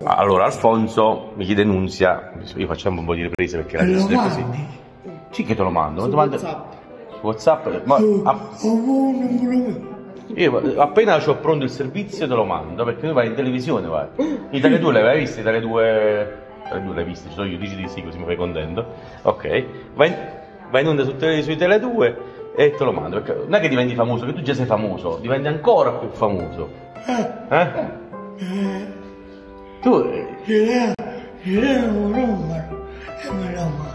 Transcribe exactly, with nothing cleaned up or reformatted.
Allora Alfonso mi chiede Nunzia, io facciamo un po' di riprese perché la gente è così. Sì che te lo mando, Su te mando... WhatsApp. Su WhatsApp, ma a... io appena c'ho pronto il servizio te lo mando, perché tu vai in televisione, vai. Italia due l'hai vista? Italia due... Italia due l'hai vista, ci sono io, dici di sì così mi fai contento. Ok, vai in, vai in onda su, tele, su Italia due e te lo mando, perché non è che diventi famoso, che tu già sei famoso, diventi ancora più famoso. Eh? Tu... Ci devo un numero e me lo mando.